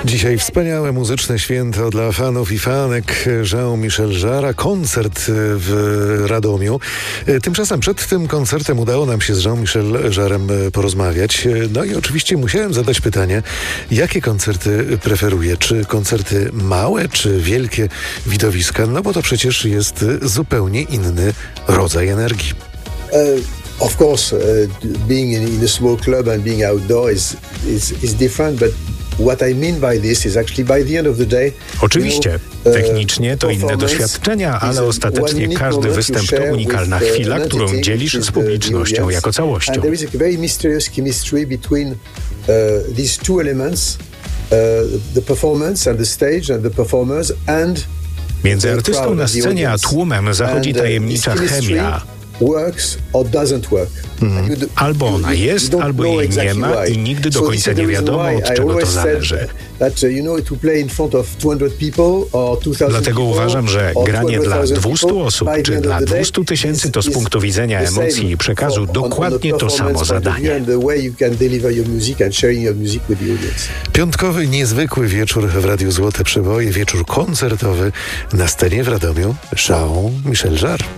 Dzisiaj wspaniałe muzyczne święto dla fanów i fanek Jean-Michel Jarre'a, koncert w Radomiu. Tymczasem przed tym koncertem udało nam się z Jean-Michel Jarre'em porozmawiać. No i oczywiście musiałem zadać pytanie, jakie koncerty preferuje? Czy koncerty małe, czy wielkie widowiska? No bo to przecież jest zupełnie inny rodzaj energii. Of course, being in a small club and being outdoor is different, but what I mean by this is actually by the end of the day. Oczywiście, technicznie to inne doświadczenia, ale ostatecznie każdy występ to unikalna chwila, którą dzielisz z publicznością jako całością. And there is a very mysterious chemistry between these two elements, the performance and the stage and the performers and między artystą na scenie a tłumem zachodzi tajemnicza chemia. Works or doesn't work. Albo ona jest, albo jej nie ma i nigdy do końca nie wiadomo, od czego to zależy. Dlatego uważam, że granie dla 200 osób czy dla 200 000 to z punktu widzenia emocji i przekazu dokładnie to samo zadanie. Piątkowy, niezwykły wieczór w Radiu Złote Przeboje, wieczór koncertowy na scenie w Radomiu Jean-Michel Jarre.